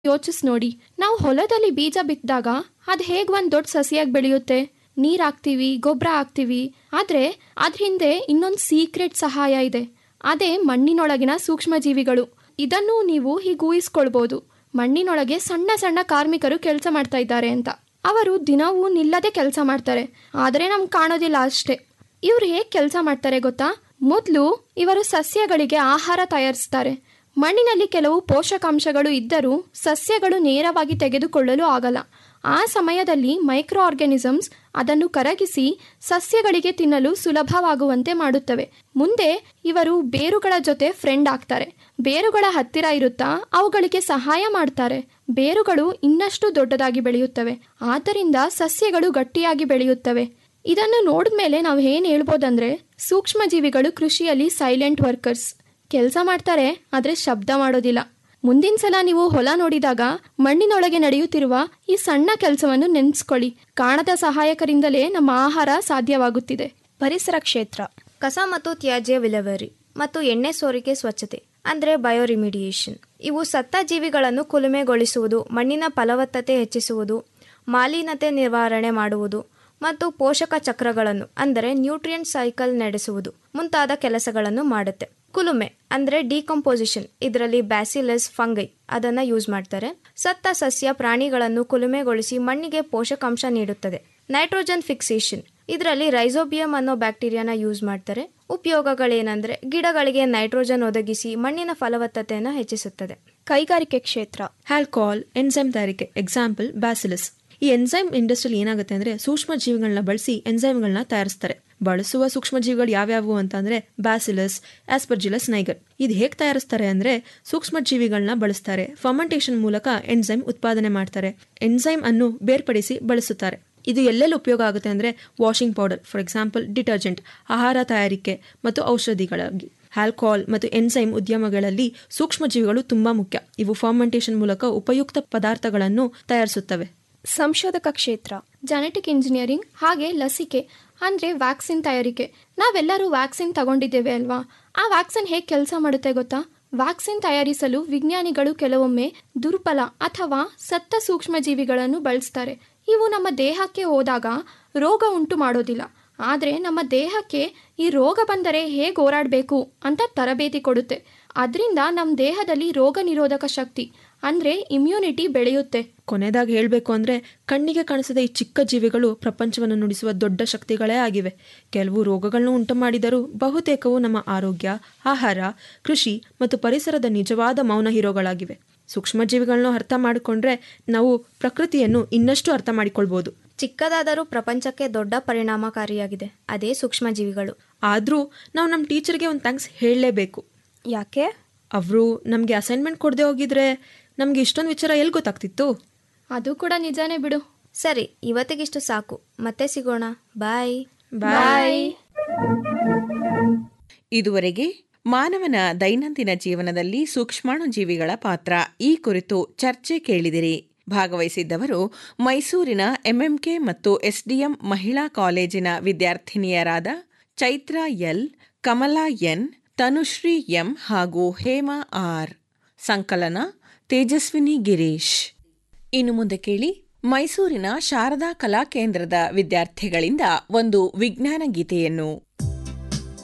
ಯೋಚಿಸ್ ನೋಡಿ, ನಾವು ಹೊಲದಲ್ಲಿ ಬೀಜ ಬಿತ್ತಿದಾಗ ಅದು ಹೇಗೆ ಒಂದು ದೊಡ್ಡ ಸಸಿಯಾಗಿ ಬೆಳೆಯುತ್ತೆ. ನೀರು ಹಾಕ್ತೀವಿ, ಗೊಬ್ಬರ ಹಾಕ್ತೀವಿ, ಆದರೆ ಅದ್ರ ಹಿಂದೆ ಇನ್ನೊಂದು ಸೀಕ್ರೆಟ್ ಸಹಾಯ ಇದೆ. ಅದೇ ಮಣ್ಣಿನೊಳಗಿನ ಸೂಕ್ಷ್ಮ ಜೀವಿಗಳು. ಇದನ್ನು ನೀವು ಹೀಗೆ ಊಹಿಸ್ಕೊಳ್ಬೋದು. ಮಣ್ಣಿನೊಳಗೆ ಸಣ್ಣ ಸಣ್ಣ ಕಾರ್ಮಿಕರು ಕೆಲಸ ಮಾಡ್ತಾ ಇದ್ದಾರೆ ಅಂತ. ಅವರು ದಿನವೂ ನಿಲ್ಲದೆ ಕೆಲಸ ಮಾಡ್ತಾರೆ, ಆದರೆ ನಮ್ಗೆ ಕಾಣೋದಿಲ್ಲ ಅಷ್ಟೇ. ಇವ್ರು ಹೇಗೆ ಕೆಲಸ ಮಾಡ್ತಾರೆ ಗೊತ್ತಾ? ಮೊದಲು ಇವರು ಸಸ್ಯಗಳಿಗೆ ಆಹಾರ ತಯಾರಿಸ್ತಾರೆ. ಮಣ್ಣಿನಲ್ಲಿ ಕೆಲವು ಪೋಷಕಾಂಶಗಳು ಇದ್ದರೂ ಸಸ್ಯಗಳು ನೇರವಾಗಿ ತೆಗೆದುಕೊಳ್ಳಲು ಆಗಲ್ಲ. ಆ ಸಮಯದಲ್ಲಿ ಮೈಕ್ರೋ ಆರ್ಗ್ಯಾನಿಸಮ್ಸ್ ಅದನ್ನು ಕರಗಿಸಿ ಸಸ್ಯಗಳಿಗೆ ತಿನ್ನಲು ಸುಲಭವಾಗುವಂತೆ ಮಾಡುತ್ತವೆ. ಮುಂದೆ ಇವರು ಬೇರುಗಳ ಜೊತೆ ಫ್ರೆಂಡ್ ಆಗ್ತಾರೆ. ಬೇರುಗಳ ಹತ್ತಿರ ಇರುತ್ತಾ ಅವುಗಳಿಗೆ ಸಹಾಯ ಮಾಡ್ತಾರೆ. ಬೇರುಗಳು ಇನ್ನಷ್ಟು ದೊಡ್ಡದಾಗಿ ಬೆಳೆಯುತ್ತವೆ, ಆದ್ದರಿಂದ ಸಸ್ಯಗಳು ಗಟ್ಟಿಯಾಗಿ ಬೆಳೆಯುತ್ತವೆ. ಇದನ್ನು ನೋಡಿದ್ಮೇಲೆ ನಾವು ಏನು ಹೇಳ್ಬೋದಂದ್ರೆ, ಸೂಕ್ಷ್ಮ ಜೀವಿಗಳು ಕೃಷಿಯಲ್ಲಿ ಸೈಲೆಂಟ್ ವರ್ಕರ್ಸ್. ಕೆಲಸ ಮಾಡ್ತಾರೆ, ಆದರೆ ಶಬ್ದ ಮಾಡೋದಿಲ್ಲ. ಮುಂದಿನ ಸಲ ನೀವು ಹೊಲ ನೋಡಿದಾಗ ಮಣ್ಣಿನೊಳಗೆ ನಡೆಯುತ್ತಿರುವ ಈ ಸಣ್ಣ ಕೆಲಸವನ್ನು ನೆನೆಸ್ಕೊಳ್ಳಿ. ಕಾಣದ ಸಹಾಯಕರಿಂದಲೇ ನಮ್ಮ ಆಹಾರ ಸಾಧ್ಯವಾಗುತ್ತಿದೆ. ಪರಿಸರ ಕ್ಷೇತ್ರ, ಕಸ ಮತ್ತು ತ್ಯಾಜ್ಯ ವಿಲೇವಾರಿ ಮತ್ತು ಎಣ್ಣೆ ಸೋರಿಕೆ ಸ್ವಚ್ಛತೆ ಅಂದರೆ ಬಯೋರಿಮಿಡಿಯೇಷನ್. ಇವು ಸತ್ತ ಜೀವಿಗಳನ್ನು ಕುಲುಮೆಗೊಳಿಸುವುದು, ಮಣ್ಣಿನ ಫಲವತ್ತತೆ ಹೆಚ್ಚಿಸುವುದು, ಮಾಲಿನ್ಯತೆ ನಿವಾರಣೆ ಮಾಡುವುದು ಮತ್ತು ಪೋಷಕ ಚಕ್ರಗಳನ್ನು ಅಂದರೆ ನ್ಯೂಟ್ರಿಯೆಂಟ್ ಸೈಕಲ್ ನಡೆಸುವುದು ಮುಂತಾದ ಕೆಲಸಗಳನ್ನು ಮಾಡುತ್ತೆ. ಕುಲುಮೆ ಅಂದರೆ ಡಿಕಂಪೋಸಿಷನ್. ಇದರಲ್ಲಿ ಬ್ಯಾಸಿಲಸ್, ಫಂಗೈ ಅದನ್ನು ಯೂಸ್ ಮಾಡ್ತಾರೆ. ಸತ್ತ ಸಸ್ಯ ಪ್ರಾಣಿಗಳನ್ನು ಕುಲುಮೆಗೊಳಿಸಿ ಮಣ್ಣಿಗೆ ಪೋಷಕಾಂಶ ನೀಡುತ್ತದೆ. ನೈಟ್ರೋಜನ್ ಫಿಕ್ಸೇಷನ್, ಇದರಲ್ಲಿ ರೈಸೋಬಿಯಂ ಅನ್ನೋ ಬ್ಯಾಕ್ಟೀರಿಯಾನ ಯೂಸ್ ಮಾಡ್ತಾರೆ. ಉಪಯೋಗಗಳೇನೆಂದರೆ ಗಿಡಗಳಿಗೆ ನೈಟ್ರೋಜನ್ ಒದಗಿಸಿ ಮಣ್ಣಿನ ಫಲವತ್ತತೆಯನ್ನು ಹೆಚ್ಚಿಸುತ್ತದೆ. ಕೈಗಾರಿಕೆ ಕ್ಷೇತ್ರ, ಆಲ್ಕೋಹಾಲ್ ಎನ್ಸೈಮ್ ತಯಾರಿಕೆ, ಎಕ್ಸಾಂಪಲ್ ಬ್ಯಾಸಿಲಸ್. ಈ ಎನ್ಸೈಮ್ ಇಂಡಸ್ಟ್ರಿಯಲ್ಲಿ ಏನಾಗುತ್ತೆ ಅಂದರೆ ಸೂಕ್ಷ್ಮ ಜೀವಿಗಳನ್ನ ಬಳಸಿ ಎನ್ಸೈಮ್ಗಳನ್ನ ತಯಾರಿಸ್ತಾರೆ. ಬಳಸುವ ಸೂಕ್ಷ್ಮ ಜೀವಿಗಳು ಯಾವ್ಯಾವು ಅಂತಂದರೆ ಬ್ಯಾಸಿಲಸ್, ಆಸ್ಪರ್ಜಿಲಸ್, ನೈಗರ್. ಇದು ಹೇಗೆ ತಯಾರಿಸ್ತಾರೆ ಅಂದರೆ ಸೂಕ್ಷ್ಮ ಜೀವಿಗಳನ್ನ ಬಳಸ್ತಾರೆ. ಫರ್ಮೆಂಟೇಷನ್ ಮೂಲಕ ಎನ್ಸೈಮ್ ಉತ್ಪಾದನೆ ಮಾಡ್ತಾರೆ. ಎನ್ಸೈಮ್ ಅನ್ನು ಬೇರ್ಪಡಿಸಿ ಬಳಸುತ್ತಾರೆ. ಇದು ಎಲ್ಲೆಲ್ಲಿ ಉಪಯೋಗ ಆಗುತ್ತೆ ಅಂದರೆ washing powder, for example detergent, ಆಹಾರ ತಯಾರಿಕೆ ಮತ್ತು ಔಷಧಿಗಳಾಗಿ. ಆಲ್ಕೋಹಾಲ್ ಮತ್ತು ಎನ್ಸೈಮ್ ಉದ್ಯಮಗಳಲ್ಲಿ ಸೂಕ್ಷ್ಮ ಜೀವಿಗಳು ತುಂಬಾ ಮುಖ್ಯ. ಇವು ಫರ್ಮೆಂಟೇಷನ್ ಮೂಲಕ ಉಪಯುಕ್ತ ಪದಾರ್ಥಗಳನ್ನು ತಯಾರಿಸುತ್ತವೆ. ಸಂಶೋಧಕ ಕ್ಷೇತ್ರ, ಜೆನೆಟಿಕ್ ಇಂಜಿನಿಯರಿಂಗ್ ಹಾಗೆ ಲಸಿಕೆ ಅಂದರೆ ವ್ಯಾಕ್ಸಿನ್ ತಯಾರಿಕೆ. ನಾವೆಲ್ಲರೂ ವ್ಯಾಕ್ಸಿನ್ ತಗೊಂಡಿದ್ದೇವೆ ಅಲ್ವಾ? ಆ ವ್ಯಾಕ್ಸಿನ್ ಹೇಗೆ ಕೆಲಸ ಮಾಡುತ್ತೆ ಗೊತ್ತಾ? ವ್ಯಾಕ್ಸಿನ್ ತಯಾರಿಸಲು ವಿಜ್ಞಾನಿಗಳು ಕೆಲವೊಮ್ಮೆ ದುರ್ಬಲ ಅಥವಾ ಸತ್ತ ಸೂಕ್ಷ್ಮ ಜೀವಿಗಳನ್ನು ಬಳಸ್ತಾರೆ. ಇವು ನಮ್ಮ ದೇಹಕ್ಕೆ ಹೋದಾಗ ರೋಗ ಉಂಟು ಮಾಡೋದಿಲ್ಲ, ಆದರೆ ನಮ್ಮ ದೇಹಕ್ಕೆ ಈ ರೋಗ ಬಂದರೆ ಹೇಗೆ ಹೋರಾಡಬೇಕು ಅಂತ ತರಬೇತಿ ಕೊಡುತ್ತೆ. ಅದರಿಂದ ನಮ್ಮ ದೇಹದಲ್ಲಿ ರೋಗ ನಿರೋಧಕ ಶಕ್ತಿ ಅಂದರೆ ಇಮ್ಯುನಿಟಿ ಬೆಳೆಯುತ್ತೆ. ಕೊನೆಯದಾಗಿ ಹೇಳಬೇಕು ಅಂದರೆ ಕಣ್ಣಿಗೆ ಕಾಣಿಸದ ಈ ಚಿಕ್ಕ ಜೀವಿಗಳು ಪ್ರಪಂಚವನ್ನು ನುಡಿಸುವ ದೊಡ್ಡ ಶಕ್ತಿಗಳೇ ಆಗಿವೆ. ಕೆಲವು ರೋಗಗಳನ್ನು ಉಂಟು ಮಾಡಿದರೂ ಬಹುತೇಕವು ನಮ್ಮ ಆರೋಗ್ಯ, ಆಹಾರ, ಕೃಷಿ ಮತ್ತು ಪರಿಸರದ ನಿಜವಾದ ಮೌನ ಹೀರೋಗಳಾಗಿವೆ. ಸೂಕ್ಷ್ಮ ಜೀವಿಗಳನ್ನು ಅರ್ಥ ಮಾಡಿಕೊಂಡ್ರೆ ನಾವು ಪ್ರಕೃತಿಯನ್ನು ಇನ್ನಷ್ಟು ಅರ್ಥ ಮಾಡಿಕೊಳ್ಬೋದು. ಚಿಕ್ಕದಾದರೂ ಪ್ರಪಂಚಕ್ಕೆ ದೊಡ್ಡ ಪರಿಣಾಮಕಾರಿಯಾಗಿದೆ ಅದೇ ಸೂಕ್ಷ್ಮ ಜೀವಿಗಳು. ಆದರೂ ನಾವು ನಮ್ಮ ಟೀಚರ್ಗೆ ಒಂದು ಥ್ಯಾಂಕ್ಸ್ ಹೇಳಲೇಬೇಕು. ಯಾಕೆ? ಅವರು ನಮಗೆ ಅಸೈನ್ಮೆಂಟ್ ಕೊಡದೆ ಹೋಗಿದ್ರೆ ನಮಗೆ ಇಷ್ಟೊಂದು ವಿಚಾರ ಎಲ್ಲಿ ಗೊತ್ತಾಗ್ತಿತ್ತು? ಅದು ಕೂಡ ನಿಜಾನೇ ಬಿಡು. ಸರಿ, ಇವತ್ತಿಗಿಷ್ಟು ಸಾಕು. ಮತ್ತೆ ಸಿಗೋಣ. ಬಾಯ್ ಬಾಯ್. ಇದುವರೆಗೆ ಮಾನವನ ದೈನಂದಿನ ಜೀವನದಲ್ಲಿ ಸೂಕ್ಷ್ಮಾಣು ಜೀವಿಗಳ ಪಾತ್ರ ಈ ಕುರಿತು ಚರ್ಚೆ ಕೇಳಿದಿರಿ. ಭಾಗವಹಿಸಿದ್ದವರು ಮೈಸೂರಿನ ಎಂಎಂಕೆ ಮತ್ತು ಎಸ್ಡಿಎಂ ಮಹಿಳಾ ಕಾಲೇಜಿನ ವಿದ್ಯಾರ್ಥಿನಿಯರಾದ Chaitra L, Kamala N, Tanushree M ಹಾಗೂ ಹೇಮಾ ಆರ್. ಸಂಕಲನ ತೇಜಸ್ವಿನಿ ಗಿರೀಶ್. ಇನ್ನು ಮುಂದೆ ಕೇಳಿ ಮೈಸೂರಿನ ಶಾರದಾ ಕಲಾ ಕೇಂದ್ರದ ವಿದ್ಯಾರ್ಥಿಗಳಿಂದ ಒಂದು ವಿಜ್ಞಾನ ಗೀತೆಯನ್ನು.